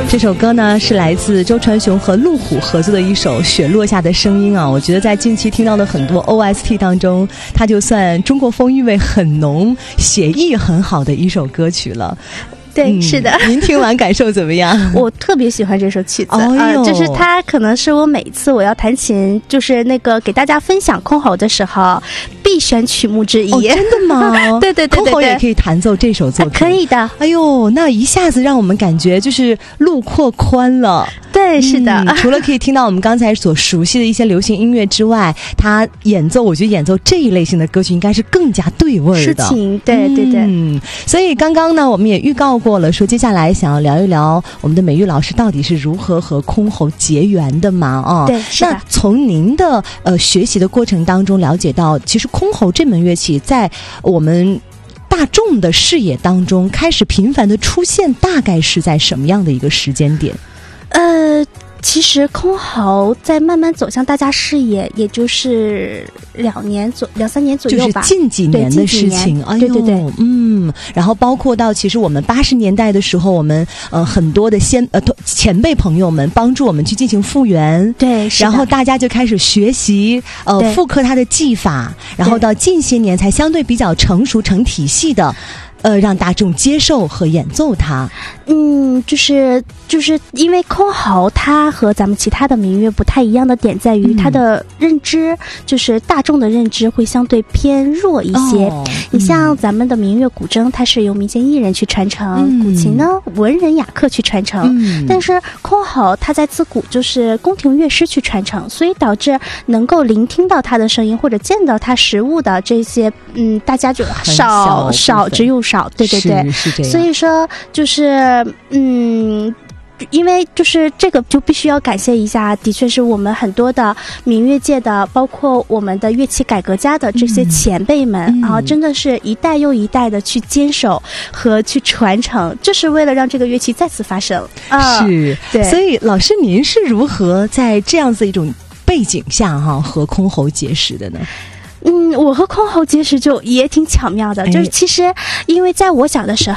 这首歌呢是来自周传雄和陆虎合作的一首《雪落下的声音》啊，我觉得在近期听到的很多 OST 当中，它就算中国风意味很浓、写意很好的一首歌曲了。 对，是的。 您听完感受怎么样？ 我特别喜欢这首曲子，就是它可能是我每次我要弹琴，就是那个给大家分享箜篌的时候必选曲目之一。 哦，真的吗？ 对对对对， 箜篌也可以弹奏这首作品， 可以的。 哎呦，那一下子让我们感觉就是路扩宽了。 对，是的。 除了可以听到我们刚才所熟悉的一些流行音乐之外，他演奏，我觉得演奏这一类型的歌曲应该是更加对味的。 抒情，对对对。 所以刚刚呢，我们也预告过了，说接下来想要聊一聊我们的美玉老师到底是如何和箜篌结缘的嘛？啊， 对，是的。 那从您的学习的过程当中了解到，其实箜篌这门乐器在我们大众的视野当中开始频繁的出现，大概是在什么样的一个时间点？ 其实箜篌在慢慢走向大家视野，也就是2、3年左右吧， 就是近几年的事情。哎呦， 对对对， 然后包括到其实我们80年代的时候，我们很多的前辈朋友们帮助我们去进行复原， 对， 然后大家就开始学习复刻它的技法，然后到近些年才相对比较成熟成体系的。让大众接受和演奏它。 就是因为箜篌它和咱们其他的民乐不太一样的点在于它的认知，就是大众的认知会相对偏弱一些。你像咱们的民乐古筝，它是由民间艺人去传承，古琴呢文人雅客去传承，但是箜篌它在自古就是宫廷乐师去传承，所以导致能够聆听到它的声音或者见到它实物的这些大家就少之又少。对对对， 是这样。 所以说就是因为就是这个就必须要感谢一下，的确是我们很多的民乐界的，包括我们的乐器改革家的这些前辈们啊，真的是一代又一代的去坚守和去传承，这是为了让这个乐器再次发声啊。 是， 对。 所以老师您是如何在这样子一种背景下和箜篌结识的呢？ 我和箜篌结识就也挺巧妙的，就是其实因为在我小的时候